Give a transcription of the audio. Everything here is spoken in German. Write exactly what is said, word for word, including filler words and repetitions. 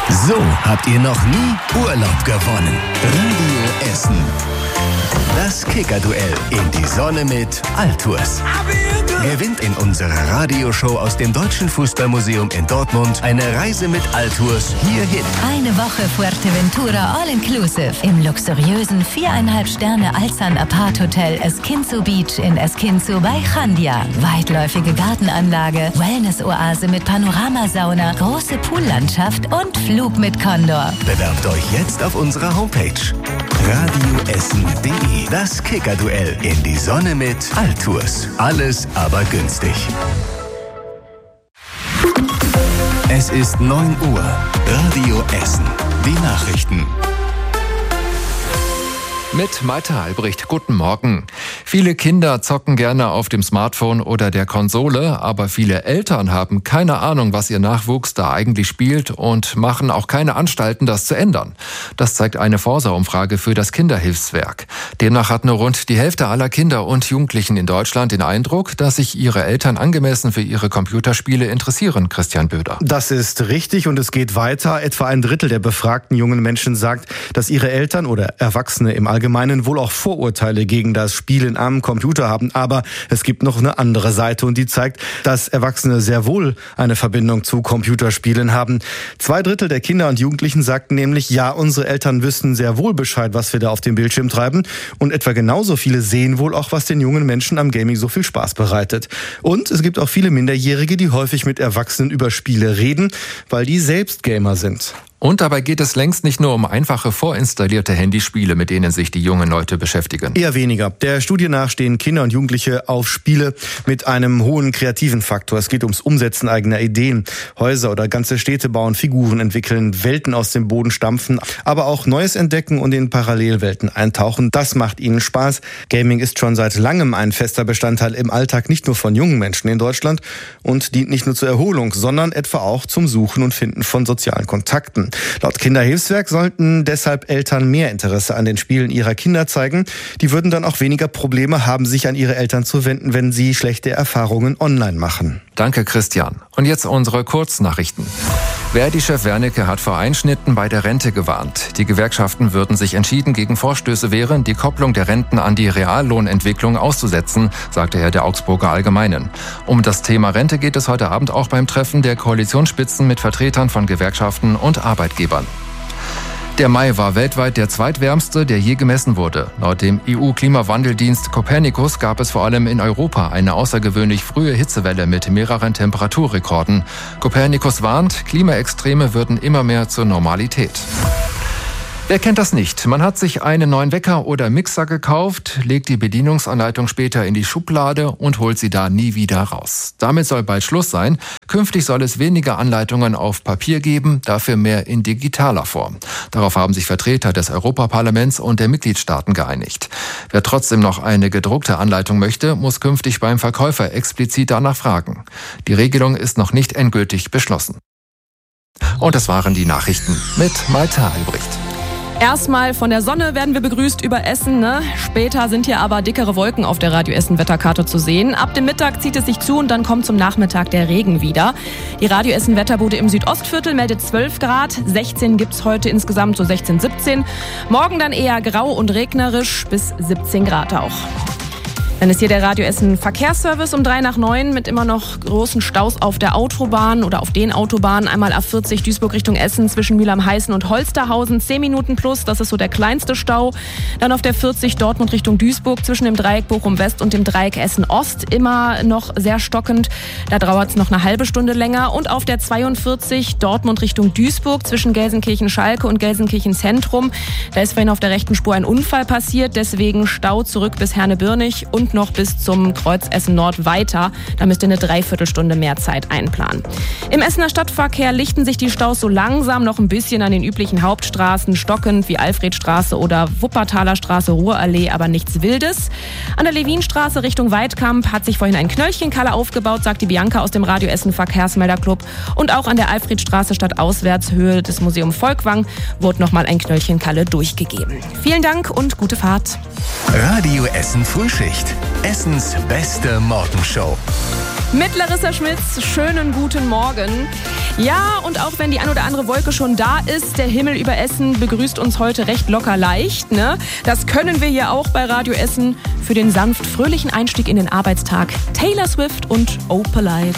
So habt ihr noch nie Urlaub gewonnen. Radio Essen. Das Kicker-Duell in die Sonne mit Altours. Gewinnt in unserer Radioshow aus dem Deutschen Fußballmuseum in Dortmund eine Reise mit Altours hierhin. Eine Woche Fuerteventura All-Inclusive im luxuriösen viereinhalb Sterne Alzan Apart Hotel Esquinzo Beach in Esquinzo bei Chandia. Weitläufige Gartenanlage, Wellness-Oase mit Panoramasauna, große Poollandschaft und Flug mit Condor. Bewerbt euch jetzt auf unserer Homepage radioessen punkt de. Das Kicker-Duell in die Sonne mit Altours. Alles aber günstig. Es ist neun Uhr. Radio Essen. Die Nachrichten. Mit Malte Albrecht. Guten Morgen. Viele Kinder zocken gerne auf dem Smartphone oder der Konsole, aber viele Eltern haben keine Ahnung, was ihr Nachwuchs da eigentlich spielt und machen auch keine Anstalten, das zu ändern. Das zeigt eine Forsa-Umfrage für das Kinderhilfswerk. Demnach hat nur rund die Hälfte aller Kinder und Jugendlichen in Deutschland den Eindruck, dass sich ihre Eltern angemessen für ihre Computerspiele interessieren. Christian Böder. Das ist richtig und es geht weiter. Etwa ein Drittel der befragten jungen Menschen sagt, dass ihre Eltern oder Erwachsene im Allgemeinen wohl auch Vorurteile gegen das Spielen am Computer haben. Aber es gibt noch eine andere Seite und die zeigt, dass Erwachsene sehr wohl eine Verbindung zu Computerspielen haben. Zwei Drittel der Kinder und Jugendlichen sagten nämlich, ja, unsere Eltern wüssten sehr wohl Bescheid, was wir da auf dem Bildschirm treiben. Und etwa genauso viele sehen wohl auch, was den jungen Menschen am Gaming so viel Spaß bereitet. Und es gibt auch viele Minderjährige, die häufig mit Erwachsenen über Spiele reden, weil die selbst Gamer sind. Und dabei geht es längst nicht nur um einfache vorinstallierte Handyspiele, mit denen sich die jungen Leute beschäftigen. Eher weniger. Der Studie nach stehen Kinder und Jugendliche auf Spiele mit einem hohen kreativen Faktor. Es geht ums Umsetzen eigener Ideen. Häuser oder ganze Städte bauen, Figuren entwickeln, Welten aus dem Boden stampfen, aber auch Neues entdecken und in Parallelwelten eintauchen. Das macht ihnen Spaß. Gaming ist schon seit langem ein fester Bestandteil im Alltag, nicht nur von jungen Menschen in Deutschland und dient nicht nur zur Erholung, sondern etwa auch zum Suchen und Finden von sozialen Kontakten. Laut Kinderhilfswerk sollten deshalb Eltern mehr Interesse an den Spielen ihrer Kinder zeigen. Die würden dann auch weniger Probleme haben, sich an ihre Eltern zu wenden, wenn sie schlechte Erfahrungen online machen. Danke, Christian. Und jetzt unsere Kurznachrichten. Verdi-Chef Wernicke hat vor Einschnitten bei der Rente gewarnt. Die Gewerkschaften würden sich entschieden gegen Vorstöße wehren, die Kopplung der Renten an die Reallohnentwicklung auszusetzen, sagte er der Augsburger Allgemeinen. Um das Thema Rente geht es heute Abend auch beim Treffen der Koalitionsspitzen mit Vertretern von Gewerkschaften und Arbeitgebern. Der Mai war weltweit der zweitwärmste, der je gemessen wurde. Laut dem E U-Klimawandeldienst Copernicus gab es vor allem in Europa eine außergewöhnlich frühe Hitzewelle mit mehreren Temperaturrekorden. Copernicus warnt, Klimaextreme würden immer mehr zur Normalität. Wer kennt das nicht? Man hat sich einen neuen Wecker oder Mixer gekauft, legt die Bedienungsanleitung später in die Schublade und holt sie da nie wieder raus. Damit soll bald Schluss sein. Künftig soll es weniger Anleitungen auf Papier geben, dafür mehr in digitaler Form. Darauf haben sich Vertreter des Europaparlaments und der Mitgliedstaaten geeinigt. Wer trotzdem noch eine gedruckte Anleitung möchte, muss künftig beim Verkäufer explizit danach fragen. Die Regelung ist noch nicht endgültig beschlossen. Und das waren die Nachrichten mit Malte Albrecht. Erstmal von der Sonne werden wir begrüßt über Essen. Ne? Später sind hier aber dickere Wolken auf der Radio Essen Wetterkarte zu sehen. Ab dem Mittag zieht es sich zu und dann kommt zum Nachmittag der Regen wieder. Die Radio Essen Wetterbude im Südostviertel meldet zwölf Grad. sechzehn gibt's heute insgesamt, so sechzehn, siebzehn. Morgen dann eher grau und regnerisch bis siebzehn Grad auch. Dann ist hier der Radio Essen Verkehrsservice um drei nach neun mit immer noch großen Staus auf der Autobahn oder auf den Autobahnen. Einmal A vierzig Duisburg Richtung Essen zwischen Mühlheim-Heißen und Holsterhausen. zehn Minuten plus, das ist so der kleinste Stau. Dann auf der vierzig Dortmund Richtung Duisburg zwischen dem Dreieck Bochum-West und dem Dreieck Essen-Ost. Immer noch sehr stockend. Da dauert es noch eine halbe Stunde länger. Und auf der zweiundvierzig Dortmund Richtung Duisburg zwischen Gelsenkirchen-Schalke und Gelsenkirchen-Zentrum. Da ist vorhin auf der rechten Spur ein Unfall passiert. Deswegen Stau zurück bis Herne-Birnich und noch bis zum Kreuz Essen-Nord weiter. Da müsst ihr eine Dreiviertelstunde mehr Zeit einplanen. Im Essener Stadtverkehr lichten sich die Staus so langsam noch ein bisschen an den üblichen Hauptstraßen, stockend wie Alfredstraße oder Wuppertaler Straße, Ruhrallee, aber nichts Wildes. An der Levinstraße Richtung Weidkamp hat sich vorhin ein Knöllchenkalle aufgebaut, sagt die Bianca aus dem Radio Essen Verkehrsmelderclub. Und auch an der Alfredstraße stadtauswärts Höhe des Museum Volkwang wurde nochmal ein Knöllchenkalle durchgegeben. Vielen Dank und gute Fahrt. Radio Essen Frühschicht. Essens beste Morgenshow. Mit Larissa Schmitz, schönen guten Morgen. Ja, und auch wenn die ein oder andere Wolke schon da ist, der Himmel über Essen begrüßt uns heute recht locker leicht, ne? Das können wir hier auch bei Radio Essen für den sanft fröhlichen Einstieg in den Arbeitstag. Taylor Swift und Oh Polite.